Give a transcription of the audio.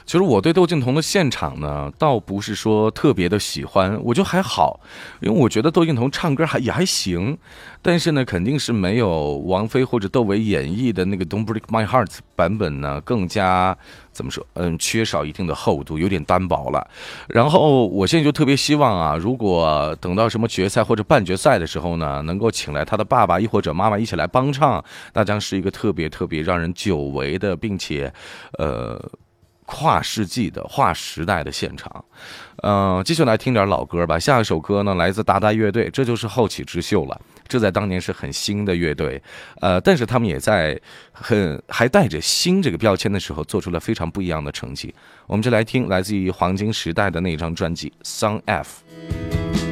其实我对窦靖童的现场呢，倒不是说特别的喜欢，我就还好，因为我觉得窦靖童唱歌也还行，但是呢，肯定是没有王菲或者窦唯演绎的那个《Don't Break My Heart》版本呢更加怎么说，缺少一定的厚度，有点单薄了。然后我现在就特别希望啊，如果等到什么决赛或者半决赛的时候呢，能够请来他的爸爸亦或者妈妈一起来帮唱，那将是一个特别特别让人久违的，并且跨世纪的、划时代的现场。继续来听点老歌吧。下一首歌呢，来自达达乐队，这就是后起之秀了。这在当年是很新的乐队，但是他们也在还带着新这个标签的时候，做出了非常不一样的成绩。我们就来听来自于黄金时代的那张专辑《Song F》。